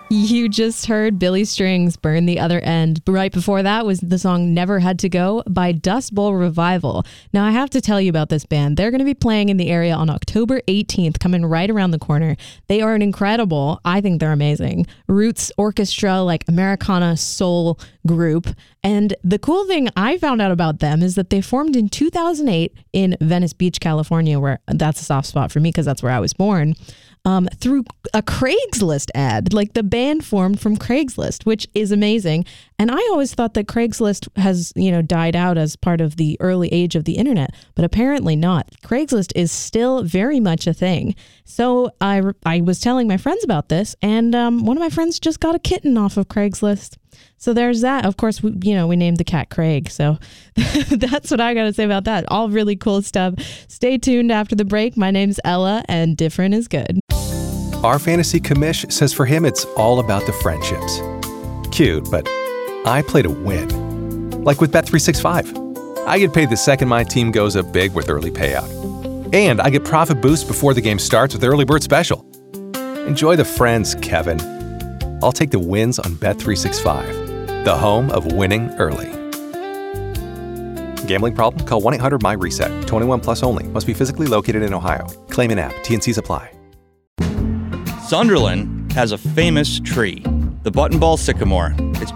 You just heard Billy Strings' Burn the Other End. Right before that was the song Never Had to Go by Dust Bowl Revival. Now, I have to tell you about this band. They're going to be playing in the area on October 18th, coming right around the corner. They are an incredible, I think they're amazing, roots orchestra, like Americana soul group. And the cool thing I found out about them is that they formed in 2008 in Venice Beach, California, where that's a soft spot for me because that's where I was born. Through a Craigslist ad. Like the band formed from Craigslist, which is amazing. And I always thought that Craigslist has, died out as part of the early age of the internet, but apparently not. Craigslist is still very much a thing. So I was telling my friends about this, and one of my friends just got a kitten off of Craigslist. So there's that. Of course, we named the cat Craig. So that's what I got to say about that. All really cool stuff. Stay tuned after the break. My name's Ella, and different is good. Our fantasy commish says for him, it's all about the friendships. Cute, but I play to win. Like with Bet365. I get paid the second my team goes up big with early payout. And I get profit boost before the game starts with Early Bird Special. Enjoy the friends, Kevin. I'll take the wins on Bet365, the home of winning early. Gambling problem? Call 1-800-MY-RESET. 21 plus only. Must be physically located in Ohio. Claim in app. T&Cs apply. Sunderland has a famous tree, the buttonball sycamore. It's